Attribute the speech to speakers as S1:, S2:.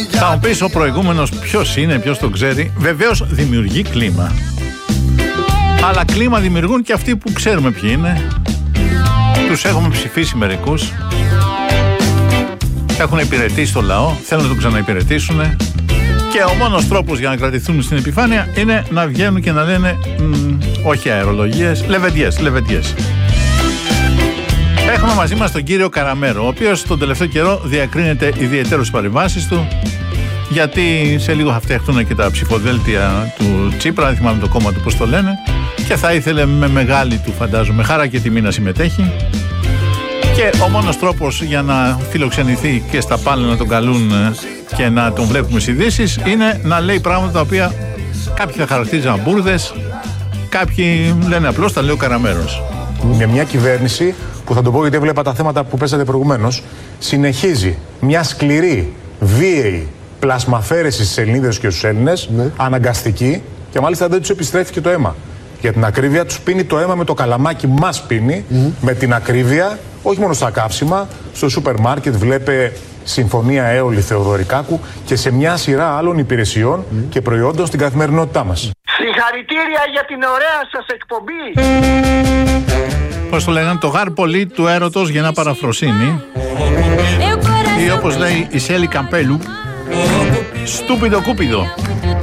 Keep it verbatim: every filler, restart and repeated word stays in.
S1: Θα μου πεις ο προηγούμενος ποιος είναι, ποιος τον ξέρει. Βεβαίως δημιουργεί κλίμα. Αλλά κλίμα δημιουργούν και αυτοί που ξέρουμε ποιοι είναι. Τους έχουμε ψηφίσει μερικούς. Έχουν υπηρετήσει το λαό, θέλουν να τον ξαναυπηρετήσουν. Και ο μόνος τρόπος για να κρατηθούν στην επιφάνεια είναι να βγαίνουν και να λένε μ, όχι αερολογίες, λεβεντιές, λεβεντιές. Έχουμε μαζί μας τον κύριο Καραμέρο, ο οποίος τον τελευταίο καιρό διακρίνεται ιδιαιτέρως στις παρεμβάσεις του, γιατί σε λίγο θα φτιαχτούν και τα ψηφοδέλτια του Τσίπρα, δεν θυμάμαι το κόμμα του πώς το λένε, και θα ήθελε με μεγάλη του, φαντάζομαι, χαρά και τιμή να συμμετέχει. Και ο μόνος τρόπος για να φιλοξενηθεί και στα πάνελ να τον καλούν και να τον βλέπουμε στις ειδήσεις είναι να λέει πράγματα τα οποία κάποιοι θα χαρακτηρίζαν μπουρδες, κάποιοι λένε απλώς τα λέει ο Καραμέρος.
S2: Με μια κυβέρνηση που, θα το πω γιατί έβλεπα τα θέματα που πέσατε προηγουμένως, συνεχίζει μια σκληρή, βίαιη πλασμαφέρεση στις Ελληνίδες και στους Έλληνες, ναι. αναγκαστική, και μάλιστα δεν τους επιστρέφει και το αίμα. Για την ακρίβεια, τους πίνει το αίμα με το καλαμάκι, μας πίνει, mm. με την ακρίβεια, όχι μόνο στα καύσιμα, στο σούπερ μάρκετ βλέπε Συμφωνία Έολη Θεοδωρικάκου και σε μια σειρά άλλων υπηρεσιών mm. και προϊόντων στην καθημερινότητά μας.
S3: Συγχαρητήρια για την ωραία σας εκπομπή!
S1: Πώς το λέγανε, το γάρ πολύ του έρωτος για να παραφροσύνει. Ή όπως λέει η Σέλη Καμπέλου, στούπιδο κούπιδο.